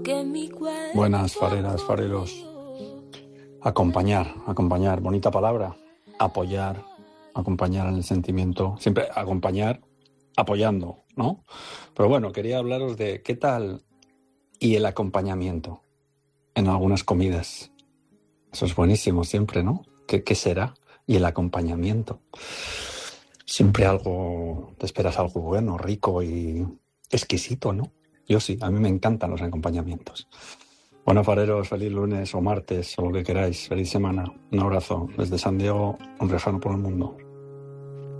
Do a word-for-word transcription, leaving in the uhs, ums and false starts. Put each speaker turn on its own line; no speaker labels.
Buenas fareras, fareros. Acompañar, acompañar, bonita palabra. Apoyar, acompañar en el sentimiento. Siempre acompañar apoyando, ¿no? Pero bueno, quería hablaros de qué tal y el acompañamiento en algunas comidas. Eso es buenísimo siempre, ¿no? ¿Qué, qué será? Y el acompañamiento. Siempre algo, te esperas algo bueno, rico y exquisito, ¿no? Yo sí, a mí me encantan los acompañamientos. Bueno, fareros, feliz lunes o martes o lo que queráis. Feliz semana. Un abrazo desde San Diego, un riojano por el mundo.